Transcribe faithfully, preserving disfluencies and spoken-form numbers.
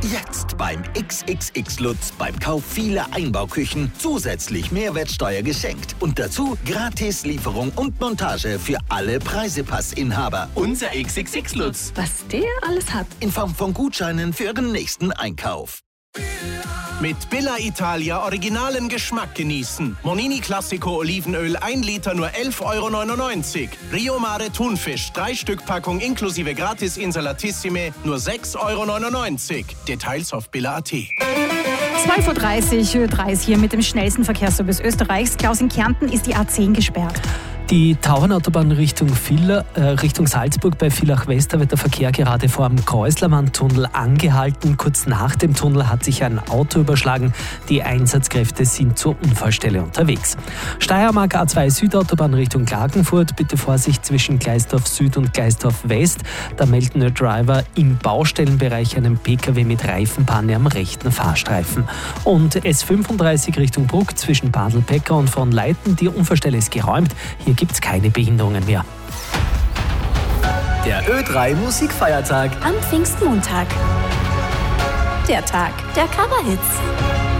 Jetzt beim X X X Lutz beim Kauf vieler Einbauküchen zusätzlich Mehrwertsteuer geschenkt. Und dazu gratis Lieferung und Montage für alle Preisepassinhaber. Unser X X X Lutz. Was der alles hat. In Form von Gutscheinen für Ihren nächsten Einkauf. Mit Billa Italia originalen Geschmack genießen. Monini Classico Olivenöl ein Liter nur elf Euro neunundneunzig. Rio Mare Thunfisch drei Stück Packung inklusive Gratis Insalatissime nur sechs Euro neunundneunzig. Details auf billa punkt at. zwei Uhr dreißig, Ö drei ist hier mit dem schnellsten Verkehrsservice Österreichs. Klaus, in Kärnten ist die A zehn gesperrt. Die Tauernautobahn Richtung, Villach, äh, Richtung Salzburg bei Villach West wird der Verkehr gerade vor dem Kreuzlermann-Tunnel angehalten. Kurz nach dem Tunnel hat sich ein Auto überschlagen. Die Einsatzkräfte sind zur Unfallstelle unterwegs. Steiermark A zwei Südautobahn Richtung Klagenfurt. Bitte Vorsicht zwischen Gleisdorf Süd und Gleisdorf West. Da melden der Driver im Baustellenbereich einen P K W mit Reifenpanne am rechten Fahrstreifen. Und S fünfunddreißig Richtung Bruck zwischen Badl-Pecker und von Leiten. Die Unfallstelle ist geräumt. Hier gibt es keine Behinderungen mehr. Der Ö drei Musikfeiertag am Pfingstmontag. Der Tag der Coverhits.